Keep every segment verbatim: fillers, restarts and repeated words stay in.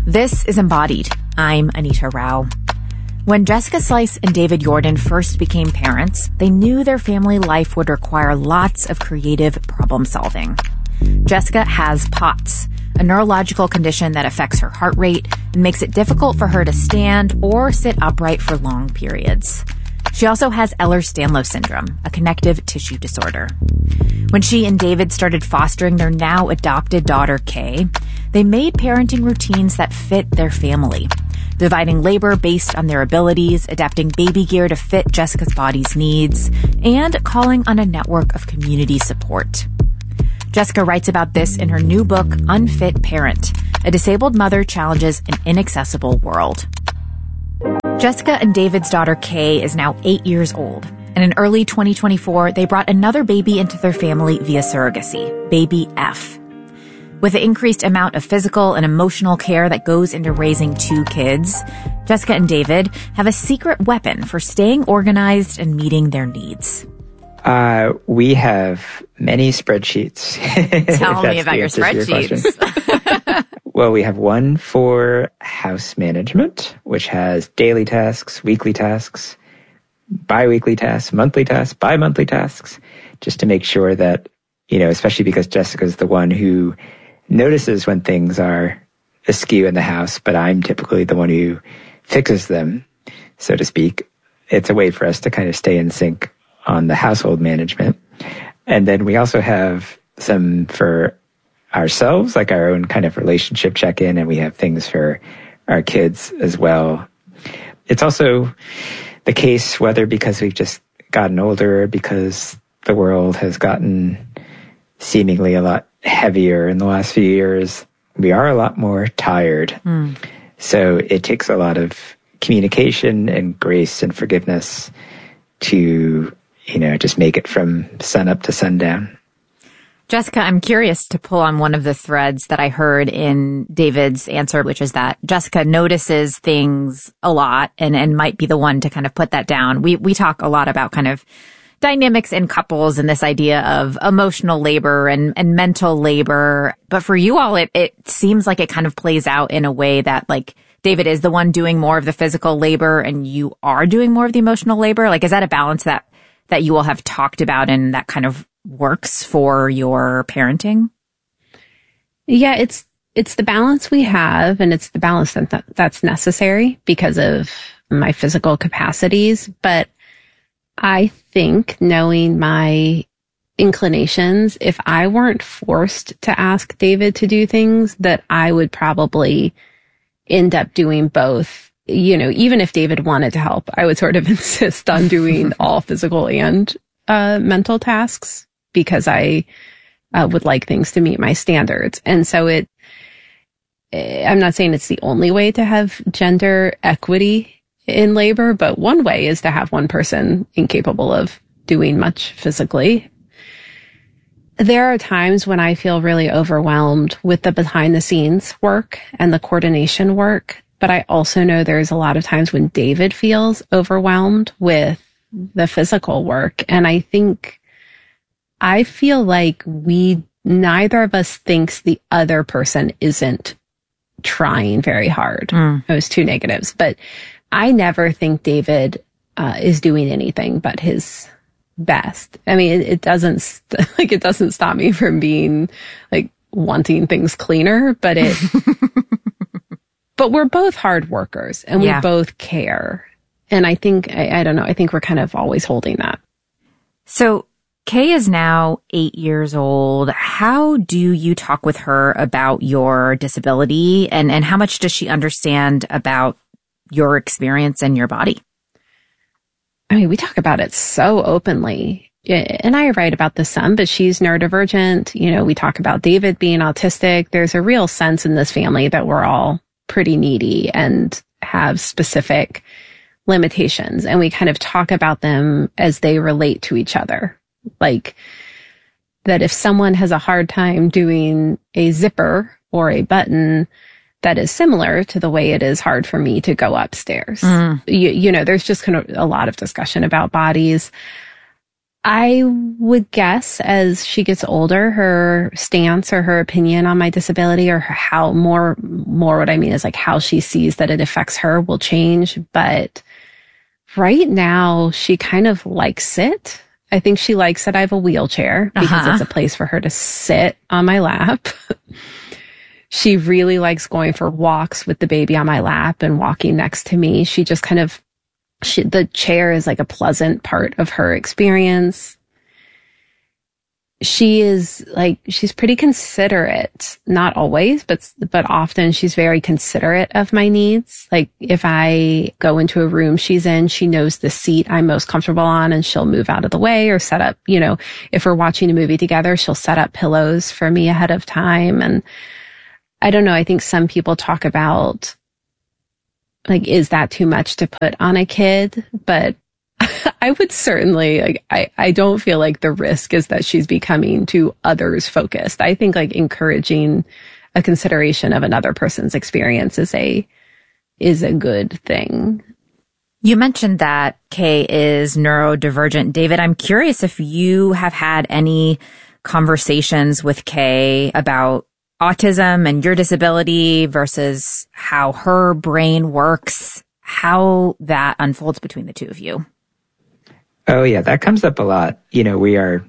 This is Embodied. I'm Anita Rao. When Jessica Slice and David Yordan first became parents, they knew their family life would require lots of creative problem solving. Jessica has POTS, a neurological condition that affects her heart rate and makes it difficult for her to stand or sit upright for long periods. She also has Ehlers-Danlos syndrome, a connective tissue disorder. When she and David started fostering their now adopted daughter, Kay, they made parenting routines that fit their family, dividing labor based on their abilities, adapting baby gear to fit Jessica's body's needs, and calling on a network of community support. Jessica writes about this in her new book, Unfit Parent, A Disabled Mother Challenges an Inaccessible World. Jessica and David's daughter, Kay, is now eight years old. And in early twenty twenty-four, they brought another baby into their family via surrogacy, baby F. With the increased amount of physical and emotional care that goes into raising two kids, Jessica and David have a secret weapon for staying organized and meeting their needs. Uh, we have many spreadsheets. Tell me about your spreadsheets. Your well, we have one for house management, which has daily tasks, weekly tasks, bi-weekly tasks, monthly tasks, bi-monthly tasks, just to make sure that, you know, especially because Jessica's the one who notices when things are askew in the house, but I'm typically the one who fixes them, so to speak. It's a way for us to kind of stay in sync on the household management. And then we also have some for ourselves, like our own kind of relationship check-in, and we have things for our kids as well. It's also the case, whether because we've just gotten older, because the world has gotten seemingly a lot heavier in the last few years, we are a lot more tired. Mm. So it takes a lot of communication and grace and forgiveness to, you know, just make it from sun up to sundown. Jessica, I'm curious to pull on one of the threads that I heard in David's answer, which is that Jessica notices things a lot and, and might be the one to kind of put that down. We, we talk a lot about kind of dynamics in couples and this idea of emotional labor and, and mental labor. But for you all, it, it seems like it kind of plays out in a way that, like, David is the one doing more of the physical labor and you are doing more of the emotional labor. Like, is that a balance that, that you all have talked about and that kind of works for your parenting? Yeah, it's, it's the balance we have, and it's the balance that, that that's necessary because of my physical capacities. But I think, knowing my inclinations, if I weren't forced to ask David to do things, that I would probably end up doing both. You know, even if David wanted to help, I would sort of insist on doing all physical and uh, mental tasks because I uh, would like things to meet my standards. And so it, I'm not saying it's the only way to have gender equity in labor, but one way is to have one person incapable of doing much physically. There are times when I feel really overwhelmed with the behind the scenes work and the coordination work, but I also know there's a lot of times when David feels overwhelmed with the physical work. And I think I feel like we, neither of us thinks the other person isn't trying very hard. Mm. Those two negatives, but I never think David uh, is doing anything but his best. I mean, it, it doesn't st- like it doesn't stop me from being like wanting things cleaner, but it. But we're both hard workers and we yeah. both care, and I think I, I don't know. I think we're kind of always holding that. So Kay is now eight years old. How do you talk with her about your disability, and and how much does she understand about your experience and your body? I mean, we talk about it so openly, and I write about this some, but she's neurodivergent. You know, we talk about David being autistic. There's a real sense in this family that we're all pretty needy and have specific limitations. And we kind of talk about them as they relate to each other. Like that if someone has a hard time doing a zipper or a button, that is similar to the way it is hard for me to go upstairs. Mm. You, you know, there's just kind of a lot of discussion about bodies. I would guess as she gets older, her stance or her opinion on my disability or her how more, more what I mean is like how she sees that it affects her will change. But right now she kind of likes it. I think she likes that I have a wheelchair because uh-huh. it's a place for her to sit on my lap. She really likes going for walks with the baby on my lap and walking next to me. She just kind of She, the chair is like a pleasant part of her experience. She is like, she's pretty considerate, not always, but, but often she's very considerate of my needs. Like if I go into a room she's in, she knows the seat I'm most comfortable on and she'll move out of the way or set up, you know, if we're watching a movie together, she'll set up pillows for me ahead of time. And I don't know, I think some people talk about like, is that too much to put on a kid? But I would certainly, like, I, I don't feel like the risk is that she's becoming too others focused. I think like encouraging a consideration of another person's experience is a, is a good thing. You mentioned that Kay is neurodivergent. David, I'm curious if you have had any conversations with Kay about autism and your disability versus how her brain works, how that unfolds between the two of you. Oh, yeah, that comes up a lot. You know, we are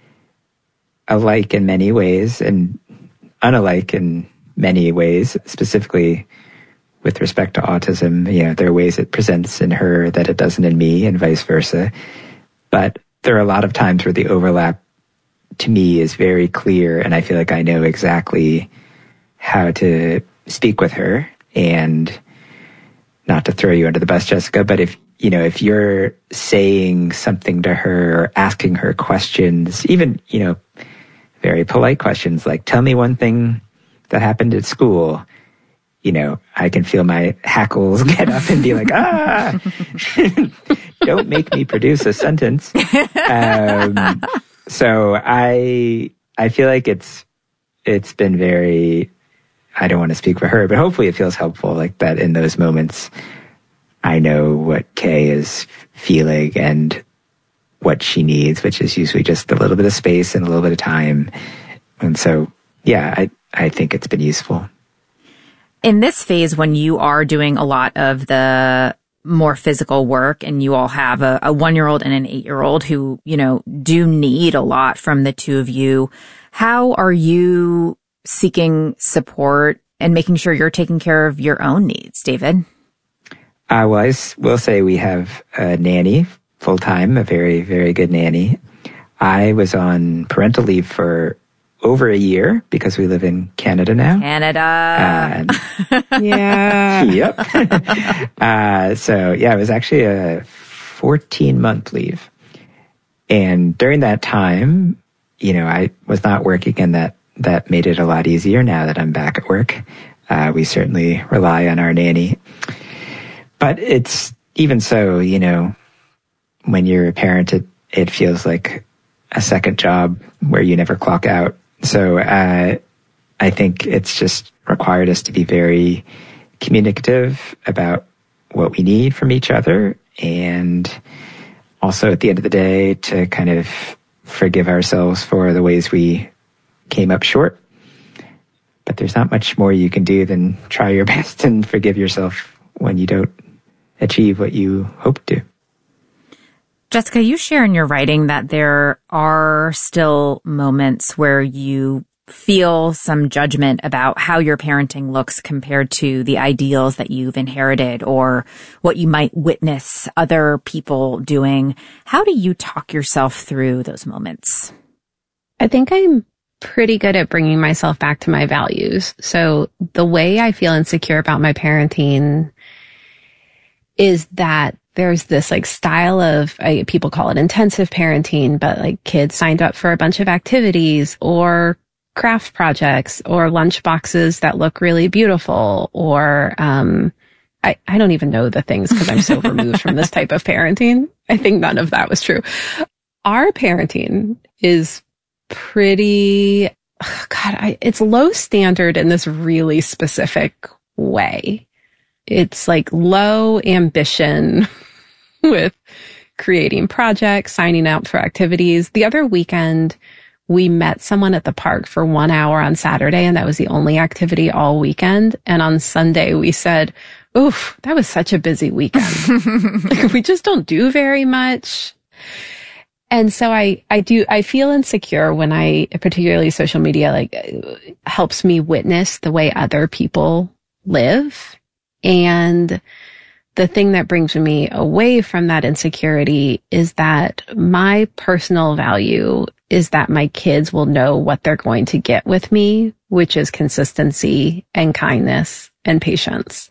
alike in many ways and unalike in many ways, specifically with respect to autism. You know, there are ways it presents in her that it doesn't in me and vice versa. But there are a lot of times where the overlap to me is very clear, and I feel like I know exactly how to speak with her. And not to throw you under the bus, Jessica, but if, you know, if you're saying something to her or asking her questions, even, you know, very polite questions like, tell me one thing that happened at school, you know, I can feel my hackles get up and be like, ah, don't make me produce a sentence. Um, so I, I feel like it's, it's been very, I don't want to speak for her, but hopefully it feels helpful, like that in those moments, I know what Kay is feeling and what she needs, which is usually just a little bit of space and a little bit of time. And so, yeah, I, I think it's been useful. In this phase, when you are doing a lot of the more physical work and you all have a, a one-year-old and an eight-year-old who, you know, do need a lot from the two of you, how are you seeking support and making sure you're taking care of your own needs, David? Uh, well, I will say we have a nanny full-time, a very, very good nanny. I was on parental leave for over a year because we live in Canada now. Canada. Uh, yeah. Yep. uh, so, yeah, it was actually a fourteen-month leave. And during that time, you know, I was not working, and that, that made it a lot easier now that I'm back at work. Uh, we certainly rely on our nanny. But it's even so, you know, when you're a parent, it, it feels like a second job where you never clock out. So uh, I think it's just required us to be very communicative about what we need from each other. And also at the end of the day, to kind of forgive ourselves for the ways we came up short. But there's not much more you can do than try your best and forgive yourself when you don't achieve what you hope to. Jessica, you share in your writing that there are still moments where you feel some judgment about how your parenting looks compared to the ideals that you've inherited or what you might witness other people doing. How do you talk yourself through those moments? I think I'm pretty good at bringing myself back to my values. So the way I feel insecure about my parenting is that there's this like style of, uh, people call it intensive parenting, but like kids signed up for a bunch of activities or craft projects or lunch boxes that look really beautiful or, um, I, I don't even know the things because I'm so removed from this type of parenting. I think none of that was true. Our parenting is pretty, oh God, I, it's low standard in this really specific way. It's like low ambition with creating projects, signing up for activities. The other weekend, we met someone at the park for one hour on Saturday, and that was the only activity all weekend. And on Sunday, we said, oof, that was such a busy weekend. Like, we just don't do very much. And so I, I do, I feel insecure when I, particularly social media, like helps me witness the way other people live. And the thing that brings me away from that insecurity is that my personal value is that my kids will know what they're going to get with me, which is consistency and kindness and patience.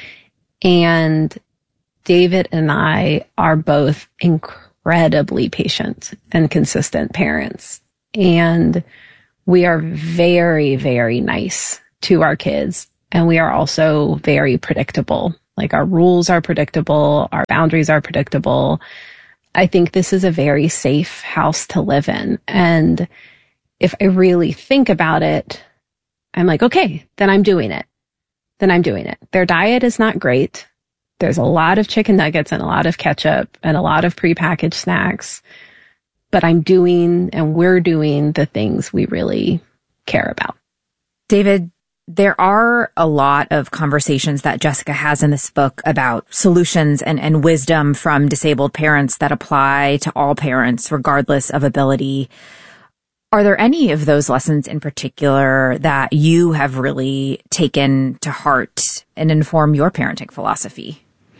And David and I are both incredibly patient and consistent parents. And we are very, very nice to our kids. And we are also very predictable. Like, our rules are predictable. Our boundaries are predictable. I think this is a very safe house to live in. And if I really think about it, I'm like, okay, then I'm doing it. Then I'm doing it. Their diet is not great. There's a lot of chicken nuggets and a lot of ketchup and a lot of prepackaged snacks. But I'm doing, and we're doing the things we really care about. David, there are a lot of conversations that Jessica has in this book about solutions and, and wisdom from disabled parents that apply to all parents, regardless of ability. Are there any of those lessons in particular that you have really taken to heart and inform your parenting philosophy?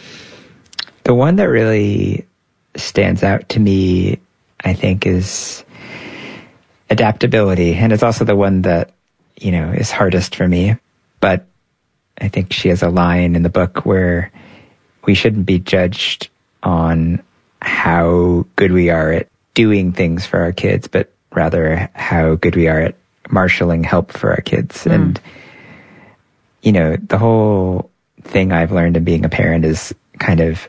The one that really stands out to me, I think, is adaptability. And it's also the one that, you know, is hardest for me. But I think she has a line in the book where we shouldn't be judged on how good we are at doing things for our kids, but rather how good we are at marshaling help for our kids. Mm. And, you know, the whole thing I've learned in being a parent is kind of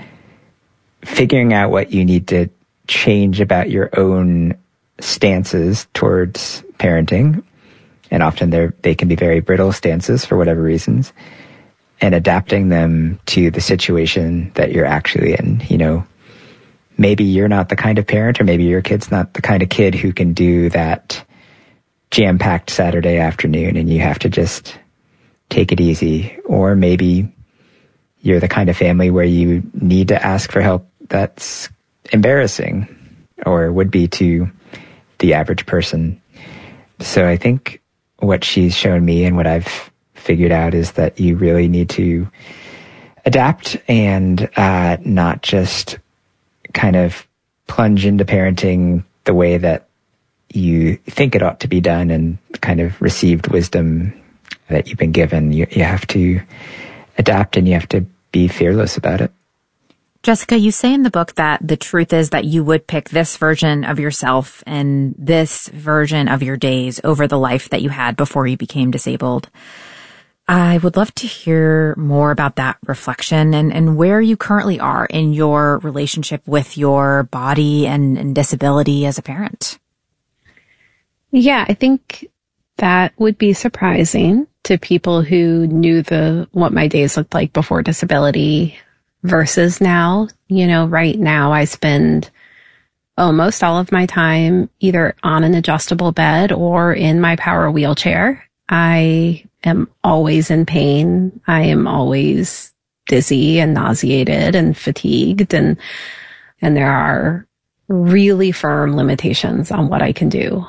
figuring out what you need to change about your own stances towards parenting. And often they're, they can be very brittle stances for whatever reasons, and adapting them to the situation that you're actually in. You know, maybe you're not the kind of parent, or maybe your kid's not the kind of kid who can do that jam-packed Saturday afternoon, and you have to just take it easy. Or maybe you're the kind of family where you need to ask for help that's embarrassing, or would be to the average person. So I think what she's shown me and what I've figured out is that you really need to adapt and uh, not just kind of plunge into parenting the way that you think it ought to be done and kind of received wisdom that you've been given. You, you have to adapt, and you have to be fearless about it. Jessica, you say in the book that the truth is that you would pick this version of yourself and this version of your days over the life that you had before you became disabled. I would love to hear more about that reflection and, and where you currently are in your relationship with your body and, and disability as a parent. Yeah, I think that would be surprising to people who knew the what my days looked like before disability versus now. You know, right now I spend almost all of my time either on an adjustable bed or in my power wheelchair. I am always in pain. I am always dizzy and nauseated and fatigued, and and there are really firm limitations on what I can do.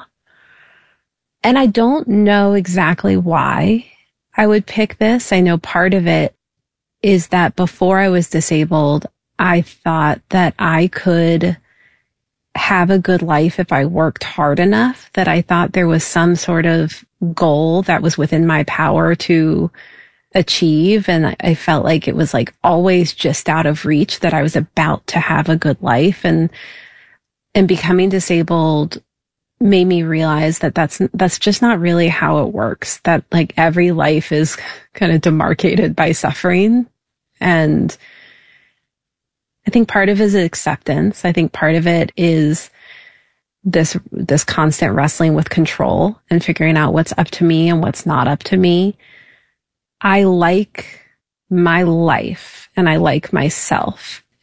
And I don't know exactly why I would pick this. I know part of it is that before I was disabled, I thought that I could have a good life if I worked hard enough, that I thought there was some sort of goal that was within my power to achieve. And I felt like it was like always just out of reach, that I was about to have a good life. And, and becoming disabled made me realize that that's, that's just not really how it works. That like every life is kind of demarcated by suffering. And I think part of it is acceptance. I think part of it is this, this constant wrestling with control and figuring out what's up to me and what's not up to me. I like my life and I like myself.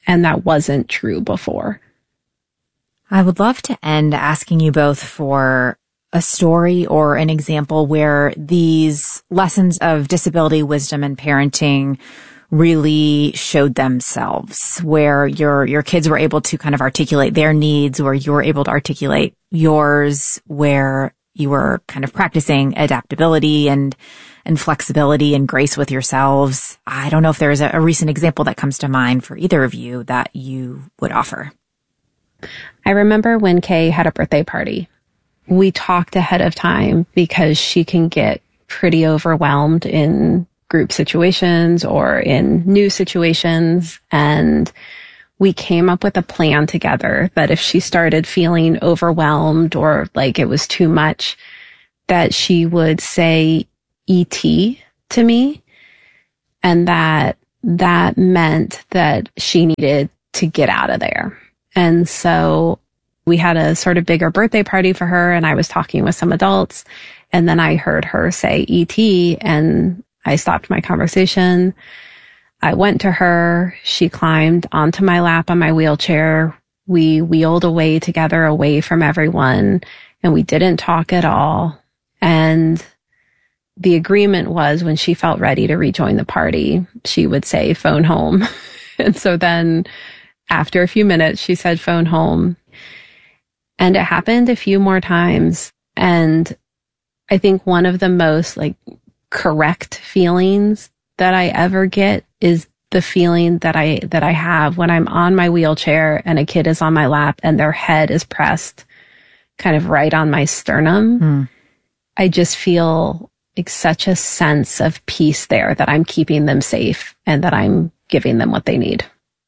And that wasn't true before. I would love to end asking you both for a story or an example where these lessons of disability, wisdom, and parenting really showed themselves, where your your kids were able to kind of articulate their needs, where you were able to articulate yours, where you were kind of practicing adaptability and and flexibility and grace with yourselves. I don't know if there's a, a recent example that comes to mind for either of you that you would offer. I remember when Kay had a birthday party. We talked ahead of time because she can get pretty overwhelmed in group situations or in new situations. And we came up with a plan together that if she started feeling overwhelmed or like it was too much, that she would say E T to me. And that that meant that she needed to get out of there. And so we had a sort of bigger birthday party for her, and I was talking with some adults, and then I heard her say E T, and I stopped my conversation. I went to her. She climbed onto my lap on my wheelchair. We wheeled away together, away from everyone, and we didn't talk at all. And the agreement was when she felt ready to rejoin the party, she would say, phone home. And so then after a few minutes, she said, phone home. And it happened a few more times. And I think one of the most like correct feelings that I ever get is the feeling that I, that I have when I'm on my wheelchair and a kid is on my lap and their head is pressed kind of right on my sternum. Mm. I just feel like such a sense of peace there that I'm keeping them safe and that I'm giving them what they need.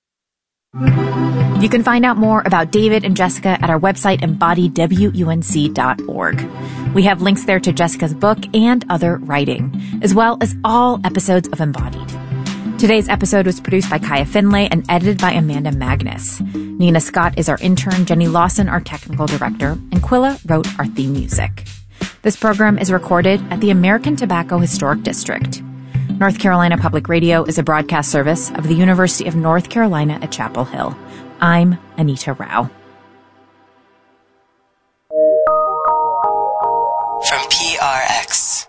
You can find out more about David and Jessica at our website, embodied w u n c dot org. We have links there to Jessica's book and other writing, as well as all episodes of Embodied. Today's episode was produced by Kaya Finlay and edited by Amanda Magnus. Nina Scott is our intern, Jenny Lawson our technical director, and Quilla wrote our theme music. This program is recorded at the American Tobacco Historic District. North Carolina Public Radio is a broadcast service of the University of North Carolina at Chapel Hill. I'm Anita Rao. From P R X.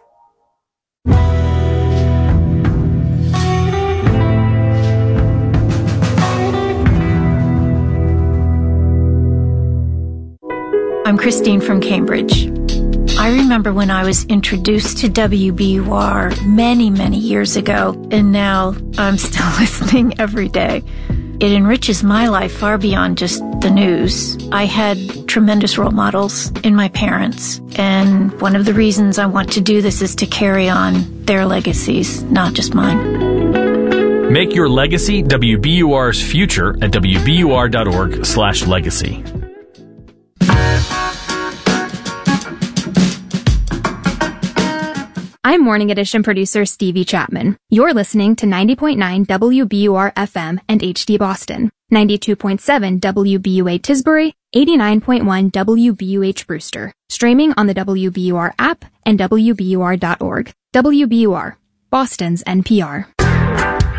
I'm Christine from Cambridge. I remember when I was introduced to W B U R many, many years ago, and now I'm still listening every day. It enriches my life far beyond just the news. I had tremendous role models in my parents, and one of the reasons I want to do this is to carry on their legacies, not just mine. Make your legacy W B U R's future at w b u r dot org slash legacy. I'm Morning Edition producer Stevie Chapman. You're listening to ninety point nine W B U R F M and H D Boston, ninety-two point seven W B U A Tisbury, eighty-nine point one W B U H Brewster, streaming on the W B U R app and w b u r dot org. W B U R, Boston's N P R.